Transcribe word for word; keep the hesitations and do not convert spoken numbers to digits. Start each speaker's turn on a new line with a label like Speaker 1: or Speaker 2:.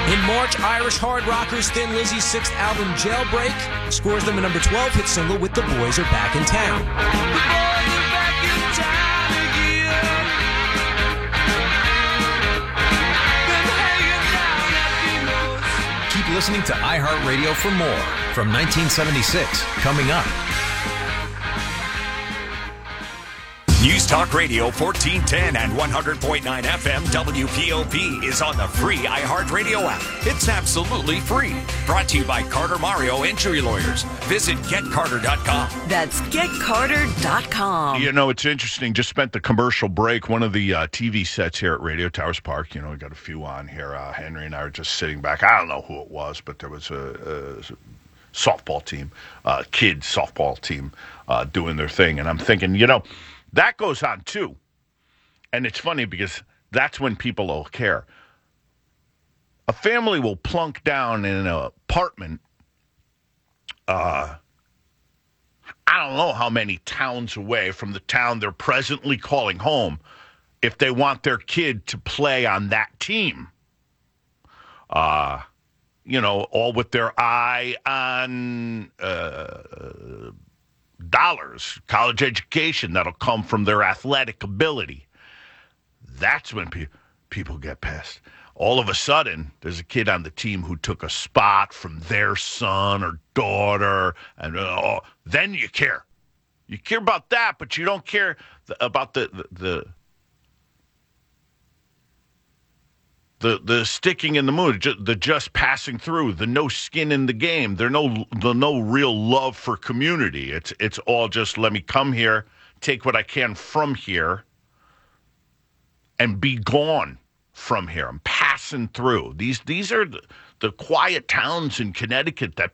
Speaker 1: In March, Irish hard rockers Thin Lizzy's sixth album, Jailbreak, scores them a number twelve hit single with The Boys Are Back in Town.
Speaker 2: Keep listening to iHeartRadio for more from nineteen seventy-six, coming up.
Speaker 3: News Talk Radio fourteen ten and one hundred point nine F M W P O P is on the free iHeartRadio app. It's absolutely free. Brought to you by Carter Mario Injury Lawyers. Visit get carter dot com.
Speaker 4: That's get carter dot com.
Speaker 5: You know, it's interesting. Just spent the commercial break. One of the uh, T V sets here at Radio Towers Park. You know, we got a few on here. Uh, Henry and I are just sitting back. I don't know who it was, but there was a, a softball team, uh, kids softball team uh, doing their thing. And I'm thinking, you know, that goes on too. And it's funny because that's when people will care. A family will plunk down in an apartment, uh, I don't know how many towns away from the town they're presently calling home, if they want their kid to play on that team. Uh, you know, all with their eye on uh, dollars, college education that'll come from their athletic ability. That's when pe- people get pissed. All of a sudden, there's a kid on the team who took a spot from their son or daughter, and uh, oh, then you care. You care about that, but you don't care th- about the the, the the the sticking in the mood, ju- the just passing through, the no skin in the game. There's no the no real love for community. It's it's all just let me come here, take what I can from here, and be gone from here. I'm passing through. These these are the, the quiet towns in Connecticut that